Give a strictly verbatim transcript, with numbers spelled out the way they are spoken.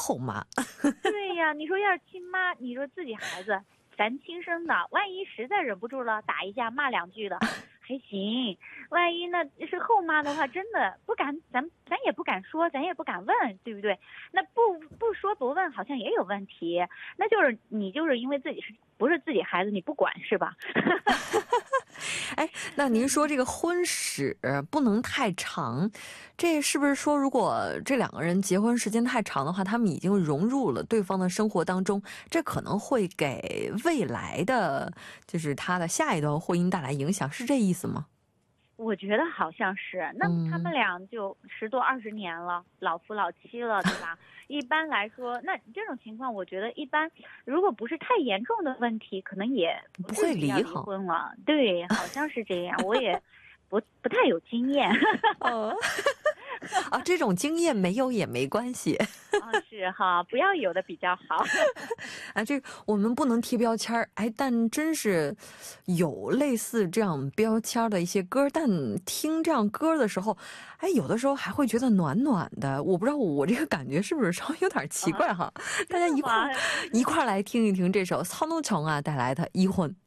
后妈。 对呀，你说要是亲妈，你说自己孩子咱亲生的，万一实在忍不住了，打一下骂两句的还行，万一那是后妈的话，真的不敢，咱咱也不敢说，咱也不敢问，对不对？那不不说不问，好像也有问题。那就是你就是因为自己是不是自己孩子，你不管是吧？ 哎，那您说这个婚史不能太长，这是不是说如果这两个人结婚时间太长的话，他们已经融入了对方的生活当中，这可能会给未来的就是他的下一段婚姻带来影响，是这意思吗？ 我觉得好像是，那他们俩就十多二十年了，老夫老妻了，对吧？一般来说，那这种情况，我觉得一般，如果不是太严重的问题，可能也不会离婚了。对，好像是这样，我也不不太有经验。 哦啊，这种经验没有也没关系。 啊，是哈，不要有的比较好。 啊，这我们不能贴标签儿，哎，但真是有类似这样标签的一些歌，但听这样歌的时候，哎，有的时候还会觉得暖暖的。我不知道我这个感觉是不是稍微有点奇怪哈？大家一块一块来听一听这首曹农琼啊带来的《一婚》。